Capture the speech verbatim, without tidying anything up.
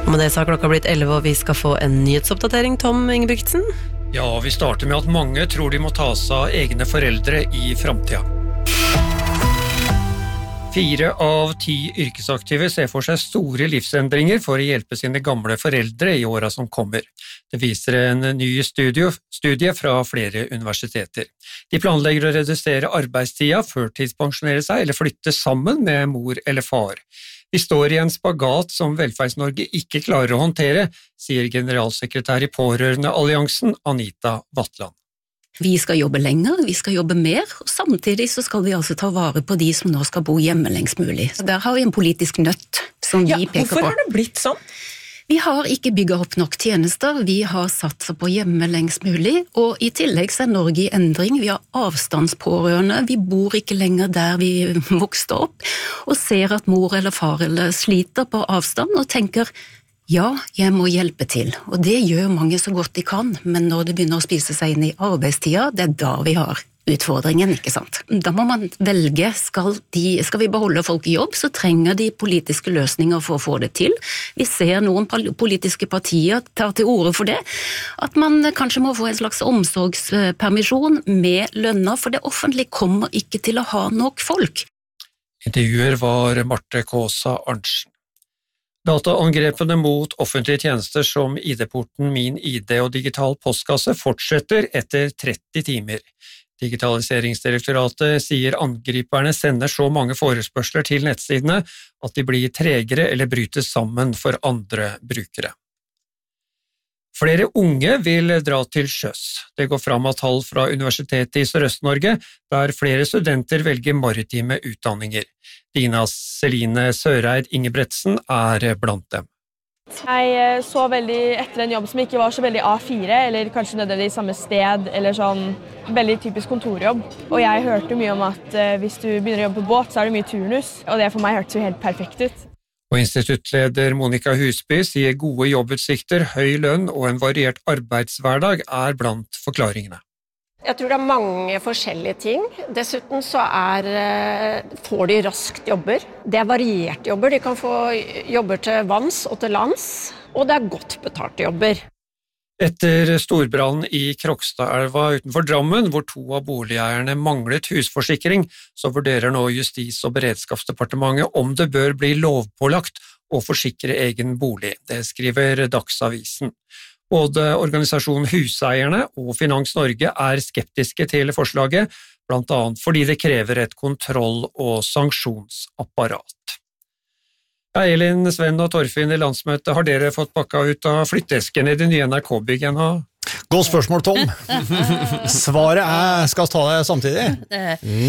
Og med det så har klokka blitt elleve, og vi skal få en nyhetsoppdatering, Tom Ingebrigtsen. Ja, vi starter med at mange tror de må ta seg av egne foreldre i fremtiden. Fire av ti yrkesaktive ser for seg store livsendringer for å hjelpe sine gamle foreldre i årene som kommer. Det viser en ny studie, studie fra flere universiteter. De planlegger å redusere arbeidstida, førtidspensjonere seg eller flytte sammen med mor eller far. Vi står i en spagat som Velferds-Norge ikke klarer å håndtere, sier generalsekretær i Pårørendealliansen Anita Vatland. Vi skal jobbe lenger, vi skal jobbe mer, og samtidig så skal vi altså ta vare på de som nå skal bo hjemme lengst mulig. Så der har vi en politisk nøtt som vi ja, peker på. Hvorfor har det blitt sånn? Vi har ikke bygget opp nok tjenester, vi har satset på hjemme lengst mulig, og i tillegg så er Norge i endring, vi har avstandspårørende, vi bor ikke lenger der vi vokste opp, og ser at mor eller far eller sliter på avstand og tenker, ja, jeg må hjelpe til, og det gjør mange så godt de kan, men når det begynner å spise seg inn i arbeidstida, det er da vi har utfordringen, ikke sant? Da må man velge, skal, de, skal vi beholde folk i jobb, så trenger de politiske løsninger for å få det til. Vi ser noen politiske partier ta til orde for det, at man kanskje må få en slags omsorgspermisjon med lønner, for det offentlige kommer ikke til å ha nok folk. Intervjuer var Marte Kåsa Arntzen. Dataangrepene mot offentlige tjenester som I D-porten Min I D og Digital postkasse fortsetter etter tretti timer. Digitaliseringsdirektoratet sier angriperne sender så mange forespørsler til nettsidene at de blir tregere eller bryter sammen for andre brukere. Flere unge vil dra til sjøs. Det går fram av tall fra Universitetet i Sørøst-Norge, der flere studenter velger maritime utdanninger. Dina Celine Søreid Ingebretsen er blant dem. Jeg så veldig etter en jobb som ikke var så veldig A fire, eller kanskje nødvendigvis samme sted, eller sånn veldig typisk kontorjobb. Og jeg hørte mye om at hvis du begynner å jobbe på båt, så er det mye turnus, og det for meg hørtes jo helt perfekt ut. Og instituttleder Monica Husby sier gode jobbutsikter, høy lønn og en variert arbeidshverdag er blant forklaringene. Jeg tror det er mange forskjellige ting. Dessuten så er, får de raskt jobber. Det er varierte jobber. De kan få jobber til vanns og til lands, og det er godt betalte jobber. Etter storbrannen i Krokstadelva utenfor Drammen, hvor to av boligeierne manglet husforsikring, så vurderer nå Justis- og beredskapsdepartementet om det bør bli lovpålagt å forsikre egen bolig. Det skriver Dagsavisen. Både organisasjonen Huseierne og Finans Norge er skeptiske til forslaget, blant annet fordi det krever et kontroll- og sanksjonsapparat. Ja, Elin, Sven og Torfinn i landsmøtet, har dere fått pakka ut av flyttesken i det nye N R K-byggen? Godt spørsmål, Tom. Svaret er, skal ta det samtidig.